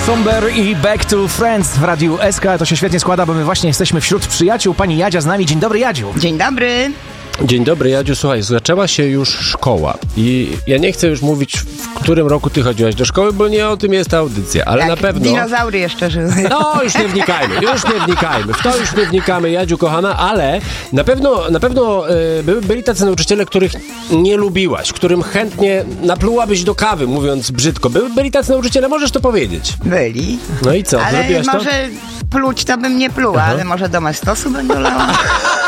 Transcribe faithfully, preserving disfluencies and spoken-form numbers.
Somber i Back to Friends w Radiu S K. To się świetnie składa, bo my właśnie jesteśmy wśród przyjaciół. Pani Jadzia z nami. Dzień dobry, Jadziu. Dzień dobry. Dzień dobry, Jadziu. Słuchaj, zaczęła się już szkoła i ja nie chcę już mówić, w którym roku ty chodziłaś do szkoły, bo nie o tym jest ta audycja, ale Jak na pewno... dinozaury jeszcze żyły. No, już nie wnikajmy, już nie wnikajmy, w to już nie wnikamy, Jadziu kochana, ale na pewno, na pewno e, by, byli tacy nauczyciele, których nie lubiłaś, którym chętnie naplułabyś do kawy, mówiąc brzydko. By, byli tacy nauczyciele, możesz to powiedzieć. Byli. No i co, ale zrobiłaś to? może pluć to bym nie pluła, Aha. ale może domestosu bym dolała.